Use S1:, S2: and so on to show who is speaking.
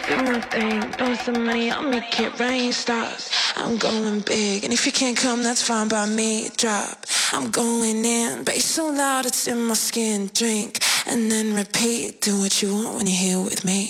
S1: do my thing, throw some money, I'll make it rain stars. I'm going big, and if you can't come, that's fine by me. Drop, I'm going in, bass so loud it's in my skin. Drink, and then repeat. Do what you want when you're here with me.